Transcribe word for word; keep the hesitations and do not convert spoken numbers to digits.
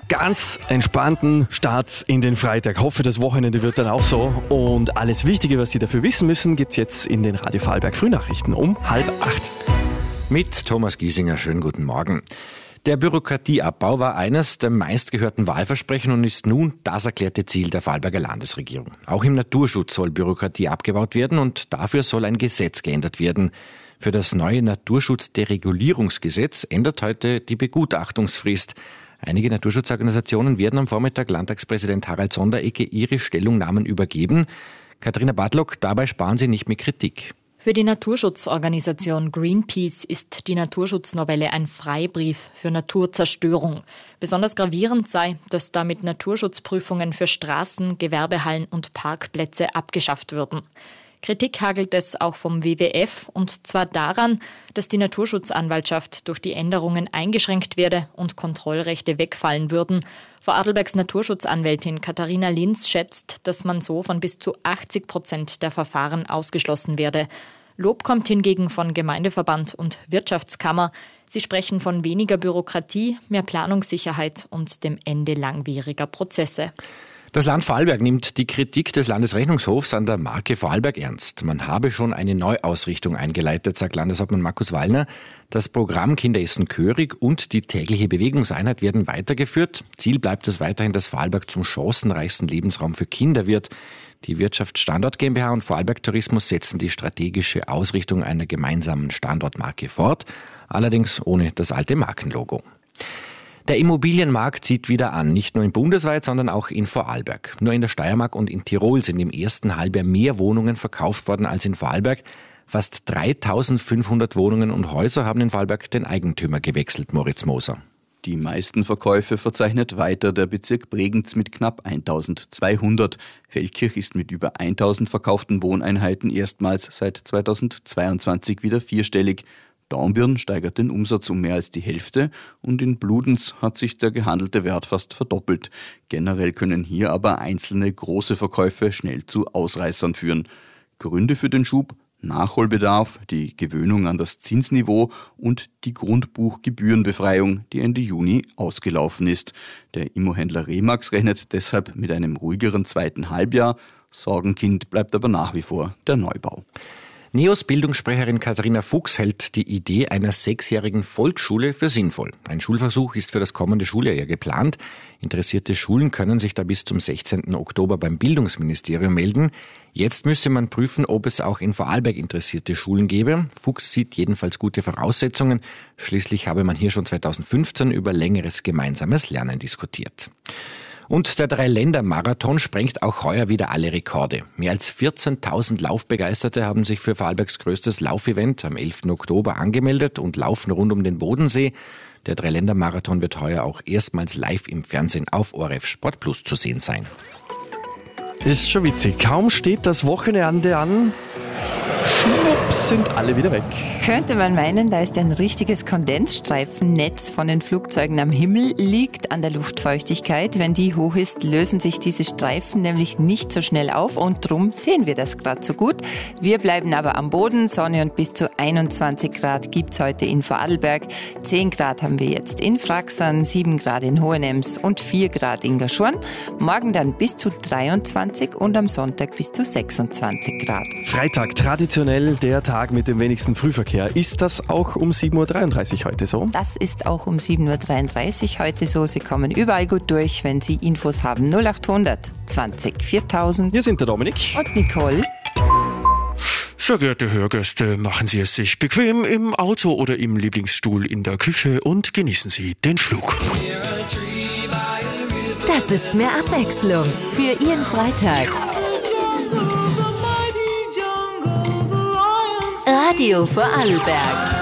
Ganz entspannten Start in den Freitag. Hoffe, das Wochenende wird dann auch so. Und alles Wichtige, was Sie dafür wissen müssen, gibt es jetzt in den Radio Vorarlberg Frühnachrichten um halb acht. Mit Thomas Giesinger, schönen guten Morgen. Der Bürokratieabbau war eines der meistgehörten Wahlversprechen und ist nun das erklärte Ziel der Vorarlberger Landesregierung. Auch im Naturschutz soll Bürokratie abgebaut werden und dafür soll ein Gesetz geändert werden. Für das neue Naturschutzderegulierungsgesetz ändert heute die Begutachtungsfrist. Einige Naturschutzorganisationen werden am Vormittag Landtagspräsident Harald Sonderegger ihre Stellungnahmen übergeben. Katharina Bartlock, dabei sparen sie nicht mit Kritik. Für die Naturschutzorganisation Greenpeace ist die Naturschutznovelle ein Freibrief für Naturzerstörung. Besonders gravierend sei, dass damit Naturschutzprüfungen für Straßen, Gewerbehallen und Parkplätze abgeschafft würden. Kritik hagelt es auch vom W W F, und zwar daran, dass die Naturschutzanwaltschaft durch die Änderungen eingeschränkt werde und Kontrollrechte wegfallen würden. Vorarlbergs Naturschutzanwältin Katharina Linz schätzt, dass man so von bis zu achtzig Prozent der Verfahren ausgeschlossen werde. Lob kommt hingegen von Gemeindeverband und Wirtschaftskammer. Sie sprechen von weniger Bürokratie, mehr Planungssicherheit und dem Ende langwieriger Prozesse. Das Land Vorarlberg nimmt die Kritik des Landesrechnungshofs an der Marke Vorarlberg ernst. Man habe schon eine Neuausrichtung eingeleitet, sagt Landeshauptmann Markus Wallner. Das Programm Kinderessen Körig und die tägliche Bewegungseinheit werden weitergeführt. Ziel bleibt es weiterhin, dass Vorarlberg zum chancenreichsten Lebensraum für Kinder wird. Die Wirtschaft Standort GmbH und Vorarlberg Tourismus setzen die strategische Ausrichtung einer gemeinsamen Standortmarke fort, allerdings ohne das alte Markenlogo. Der Immobilienmarkt zieht wieder an, nicht nur in bundesweit, sondern auch in Vorarlberg. Nur in der Steiermark und in Tirol sind im ersten Halbjahr mehr Wohnungen verkauft worden als in Vorarlberg. Fast dreitausendfünfhundert Wohnungen und Häuser haben in Vorarlberg den Eigentümer gewechselt, Moritz Moser. Die meisten Verkäufe verzeichnet weiter der Bezirk Bregenz mit knapp eintausendzweihundert. Feldkirch ist mit über eintausend verkauften Wohneinheiten erstmals seit zweitausendzweiundzwanzig wieder vierstellig. Dornbirn steigert den Umsatz um mehr als die Hälfte und in Bludenz hat sich der gehandelte Wert fast verdoppelt. Generell können hier aber einzelne große Verkäufe schnell zu Ausreißern führen. Gründe für den Schub: Nachholbedarf, die Gewöhnung an das Zinsniveau und die Grundbuchgebührenbefreiung, die Ende Juni ausgelaufen ist. Der Immohändler Remax rechnet deshalb mit einem ruhigeren zweiten Halbjahr. Sorgenkind bleibt aber nach wie vor der Neubau. NEOS Bildungssprecherin Katharina Fuchs hält die Idee einer sechsjährigen Volksschule für sinnvoll. Ein Schulversuch ist für das kommende Schuljahr geplant. Interessierte Schulen können sich da bis zum sechzehnten Oktober beim Bildungsministerium melden. Jetzt müsse man prüfen, ob es auch in Vorarlberg interessierte Schulen gäbe. Fuchs sieht jedenfalls gute Voraussetzungen. Schließlich habe man hier schon zweitausendfünfzehn über längeres gemeinsames Lernen diskutiert. Und der Drei-Länder-Marathon sprengt auch heuer wieder alle Rekorde. Mehr als vierzehntausend Laufbegeisterte haben sich für Vorarlbergs größtes Laufevent am elften Oktober angemeldet und laufen rund um den Bodensee. Der Drei-Länder-Marathon wird heuer auch erstmals live im Fernsehen auf ORF Sport Plus zu sehen sein. Ist schon witzig. Kaum steht das Wochenende an, schwupps sind alle wieder weg. Könnte man meinen, da ist ein richtiges Kondensstreifennetz von den Flugzeugen am Himmel, liegt an der Luftfeuchtigkeit. Wenn die hoch ist, lösen sich diese Streifen nämlich nicht so schnell auf und drum sehen wir das gerade so gut. Wir bleiben aber am Boden. Sonne und bis zu einundzwanzig Grad gibt's heute in Vorarlberg. zehn Grad haben wir jetzt in Fraxern, sieben Grad in Hohenems und vier Grad in Gaschurn. Morgen dann bis zu dreiundzwanzig und am Sonntag bis zu sechsundzwanzig Grad. Freitag, traditionell der Tag mit dem wenigsten Frühverkehr. Ist das auch um sieben Uhr dreiunddreißig heute so? Das ist auch um sieben Uhr dreiunddreißig heute so. Sie kommen überall gut durch, wenn Sie Infos haben. null achthundert zwanzig viertausend. Hier sind der Dominik und Nicole. Sehr geehrte Hörgäste, machen Sie es sich bequem im Auto oder im Lieblingsstuhl in der Küche und genießen Sie den Flug. Das ist mehr Abwechslung für Ihren Freitag. Radio Vorarlberg.